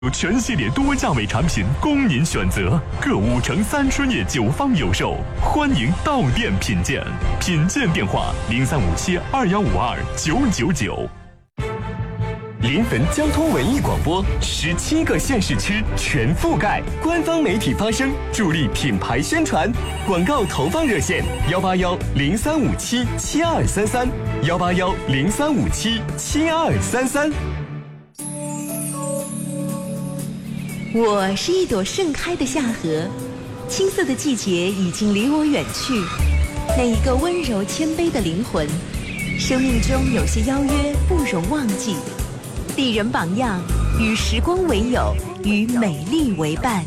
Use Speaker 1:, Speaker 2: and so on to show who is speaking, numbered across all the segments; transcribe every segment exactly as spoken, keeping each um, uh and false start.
Speaker 1: 有全系列多价位产品供您选择，各五城三春夜酒坊有售，欢迎到店品鉴。品鉴电话零三五七二幺五二九九九。临汾交通文艺广播，十七个县市区全覆盖，官方媒体发声，助力品牌宣传。广告投放热线：幺八幺零三五七七二三三，幺八幺零三五七七二三三。
Speaker 2: 我是一朵盛开的夏荷，青涩的季节已经离我远去。那一个温柔谦卑的灵魂，生命中有些邀约不容忘记。丽人榜样，与时光为友，与美丽为伴。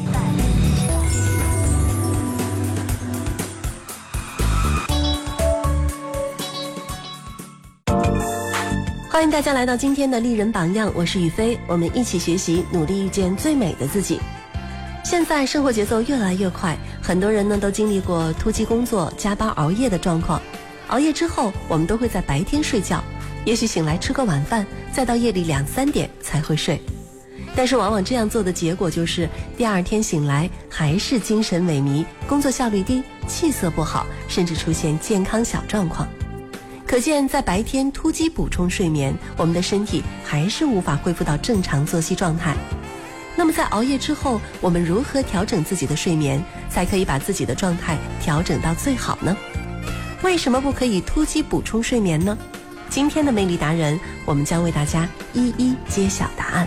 Speaker 2: 欢迎大家来到今天的丽人榜样，我是雨飞，我们一起学习，努力遇见最美的自己。现在生活节奏越来越快，很多人呢都经历过突击工作、加班熬夜的状况。熬夜之后，我们都会在白天睡觉，也许醒来吃个晚饭，再到夜里两三点才会睡。但是往往这样做的结果就是第二天醒来还是精神萎靡，工作效率低，气色不好，甚至出现健康小状况。可见在白天突击补充睡眠，我们的身体还是无法恢复到正常作息状态。那么在熬夜之后，我们如何调整自己的睡眠，才可以把自己的状态调整到最好呢？为什么不可以突击补充睡眠呢？今天的魅力达人，我们将为大家一一揭晓答案。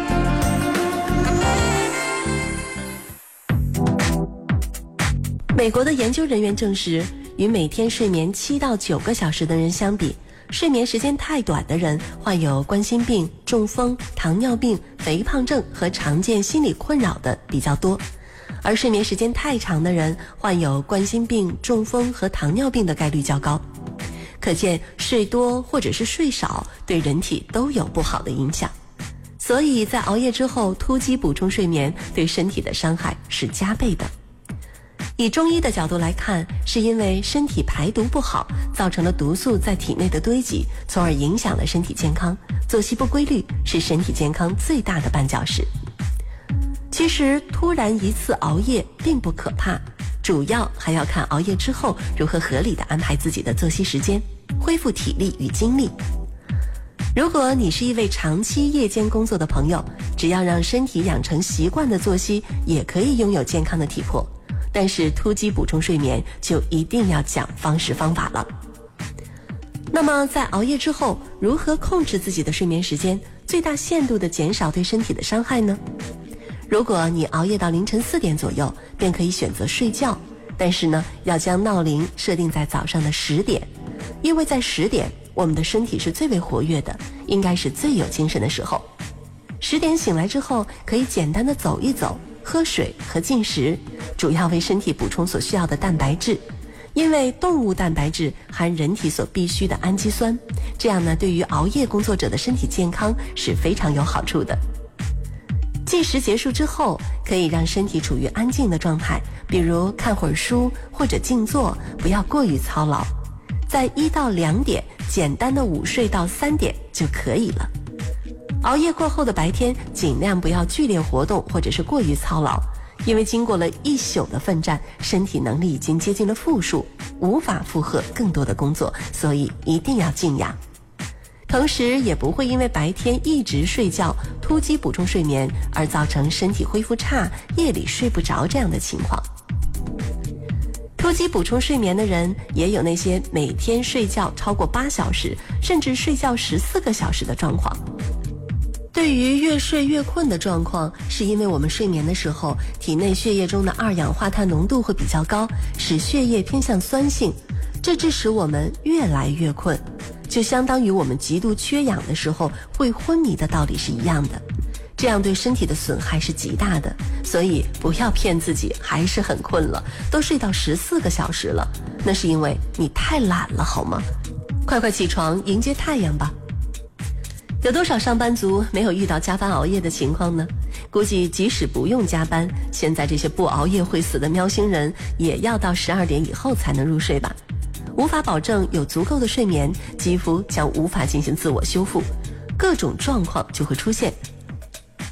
Speaker 2: 美国的研究人员证实，与每天睡眠七到九个小时的人相比，睡眠时间太短的人患有冠心病、中风、糖尿病、肥胖症和常见心理困扰的比较多，而睡眠时间太长的人患有冠心病、中风和糖尿病的概率较高。可见睡多或者是睡少对人体都有不好的影响，所以在熬夜之后突击补充睡眠对身体的伤害是加倍的。以中医的角度来看，是因为身体排毒不好，造成了毒素在体内的堆积，从而影响了身体健康。作息不规律是身体健康最大的绊脚石。其实突然一次熬夜并不可怕，主要还要看熬夜之后如何合理的安排自己的作息时间，恢复体力与精力。如果你是一位长期夜间工作的朋友，只要让身体养成习惯的作息，也可以拥有健康的体魄。但是突击补充睡眠就一定要讲方式方法了。那么在熬夜之后，如何控制自己的睡眠时间，最大限度地减少对身体的伤害呢？如果你熬夜到凌晨四点左右，便可以选择睡觉，但是呢，要将闹铃设定在早上的十点，因为在十点我们的身体是最为活跃的，应该是最有精神的时候。十点醒来之后，可以简单的走一走，喝水和进食，主要为身体补充所需要的蛋白质，因为动物蛋白质含人体所必需的氨基酸，这样呢，对于熬夜工作者的身体健康是非常有好处的。进食结束之后，可以让身体处于安静的状态，比如看会儿书或者静坐，不要过于操劳。在一到两点，简单的午睡到三点就可以了。熬夜过后的白天，尽量不要剧烈活动或者是过于操劳，因为经过了一宿的奋战，身体能力已经接近了负数，无法负荷更多的工作，所以一定要静养。同时也不会因为白天一直睡觉，突击补充睡眠而造成身体恢复差，夜里睡不着这样的情况。突击补充睡眠的人，也有那些每天睡觉超过八小时，甚至睡觉十四个小时的状况。对于越睡越困的状况，是因为我们睡眠的时候，体内血液中的二氧化碳浓度会比较高，使血液偏向酸性，这致使我们越来越困，就相当于我们极度缺氧的时候会昏迷的道理是一样的。这样对身体的损害是极大的，所以不要骗自己还是很困了，都睡到十四个小时了，那是因为你太懒了好吗？快快起床迎接太阳吧。有多少上班族没有遇到加班熬夜的情况呢？估计即使不用加班，现在这些不熬夜会死的喵星人也要到十二点以后才能入睡吧。无法保证有足够的睡眠，肌肤将无法进行自我修复，各种状况就会出现。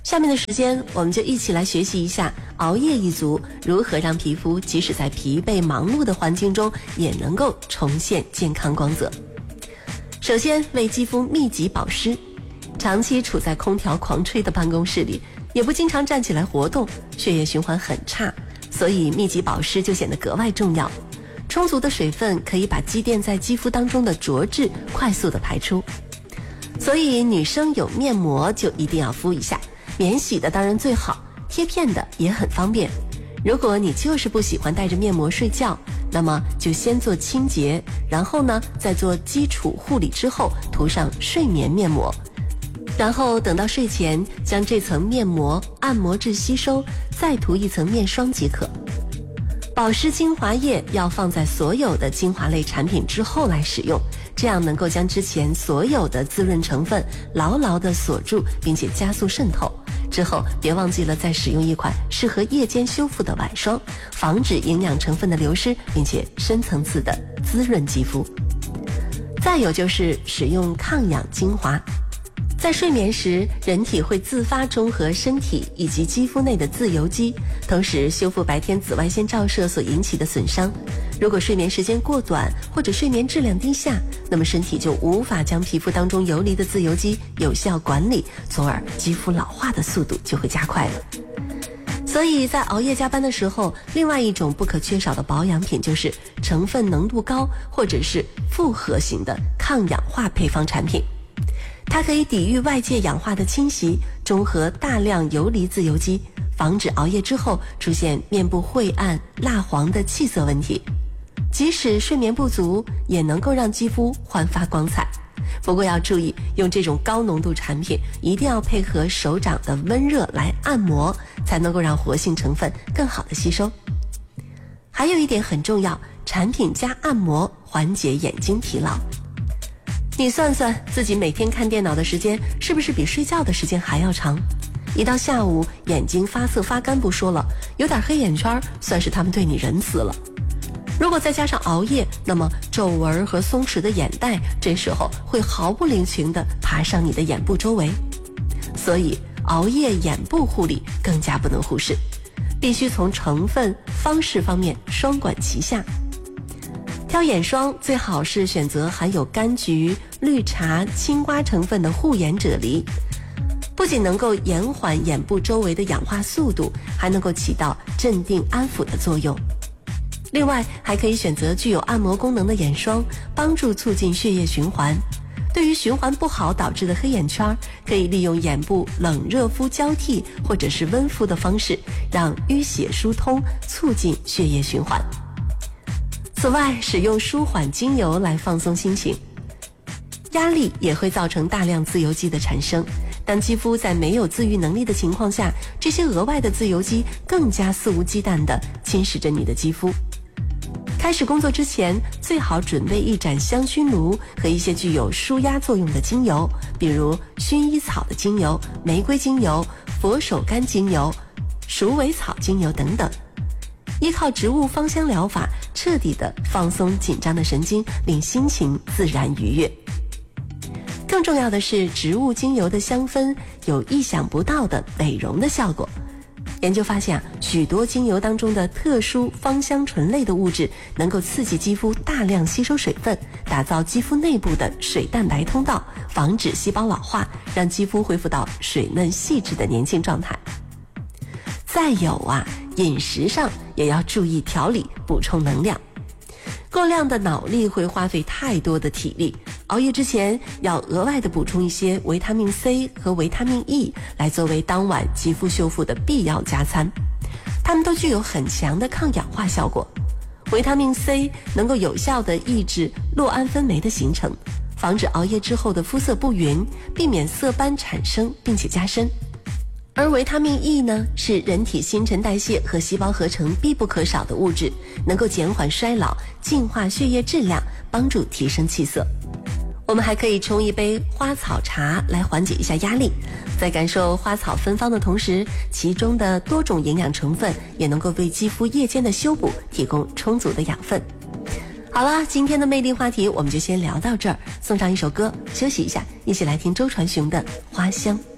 Speaker 2: 下面的时间，我们就一起来学习一下熬夜一族如何让皮肤即使在疲惫忙碌的环境中，也能够重现健康光泽。首先，为肌肤密集保湿。长期处在空调狂吹的办公室里，也不经常站起来活动，血液循环很差，所以密集保湿就显得格外重要。充足的水分可以把积淀在肌肤当中的浊质快速的排出。所以女生有面膜就一定要敷一下，免洗的当然最好，贴片的也很方便。如果你就是不喜欢带着面膜睡觉，那么就先做清洁，然后呢再做基础护理之后涂上睡眠面膜，然后等到睡前将这层面膜按摩至吸收，再涂一层面霜即可。保湿精华液要放在所有的精华类产品之后来使用，这样能够将之前所有的滋润成分牢牢地锁住，并且加速渗透。之后别忘记了再使用一款适合夜间修复的晚霜，防止营养成分的流失，并且深层次的滋润肌肤。再有就是使用抗氧精华。在睡眠时，人体会自发中和身体以及肌肤内的自由基，同时修复白天紫外线照射所引起的损伤。如果睡眠时间过短或者睡眠质量低下，那么身体就无法将皮肤当中游离的自由基有效管理，从而肌肤老化的速度就会加快了。所以在熬夜加班的时候，另外一种不可缺少的保养品就是成分浓度高或者是复合型的抗氧化配方产品。它可以抵御外界氧化的侵袭，中和大量游离自由基，防止熬夜之后出现面部晦暗、蜡黄的气色问题。即使睡眠不足，也能够让肌肤焕发光彩。不过要注意，用这种高浓度产品一定要配合手掌的温热来按摩，才能够让活性成分更好的吸收。还有一点很重要，产品加按摩缓解眼睛疲劳。你算算自己每天看电脑的时间是不是比睡觉的时间还要长？一到下午眼睛发涩发干不说了，有点黑眼圈算是他们对你仁慈了。如果再加上熬夜，那么皱纹和松弛的眼袋这时候会毫不领情地爬上你的眼部周围。所以熬夜眼部护理更加不能忽视，必须从成分方式方面双管齐下。挑眼霜最好是选择含有柑橘、绿茶、青瓜成分的护眼啫喱，不仅能够延缓眼部周围的氧化速度，还能够起到镇定安抚的作用。另外还可以选择具有按摩功能的眼霜，帮助促进血液循环。对于循环不好导致的黑眼圈，可以利用眼部冷热敷交替或者是温敷的方式，让淤血疏通，促进血液循环。此外，使用舒缓精油来放松心情。压力也会造成大量自由基的产生，当肌肤在没有自愈能力的情况下，这些额外的自由基更加肆无忌惮地侵蚀着你的肌肤。开始工作之前，最好准备一盏香薰炉和一些具有舒压作用的精油，比如薰衣草的精油、玫瑰精油、佛手柑精油、鼠尾草精油等等。依靠植物芳香疗法，彻底的放松紧张的神经，令心情自然愉悦。更重要的是，植物精油的香氛有意想不到的美容的效果。研究发现啊，许多精油当中的特殊芳香醇类的物质能够刺激肌肤大量吸收水分，打造肌肤内部的水蛋白通道，防止细胞老化，让肌肤恢复到水嫩细致的年轻状态。再有啊，饮食上也要注意调理，补充能量。过量的脑力会花费太多的体力，熬夜之前要额外的补充一些维他命 C 和维他命 E 来作为当晚肌肤修复的必要加餐，它们都具有很强的抗氧化效果。维他命 C 能够有效地抑制酪氨酚酶的形成，防止熬夜之后的肤色不匀，避免色斑产生并且加深。而维他命 E 呢，是人体新陈代谢和细胞合成必不可少的物质，能够减缓衰老，净化血液质量，帮助提升气色。我们还可以冲一杯花草茶来缓解一下压力，在感受花草芬芳的同时，其中的多种营养成分也能够为肌肤夜间的修补提供充足的养分。好了，今天的魅力话题我们就先聊到这儿，送上一首歌休息一下，一起来听周传雄的《花香》。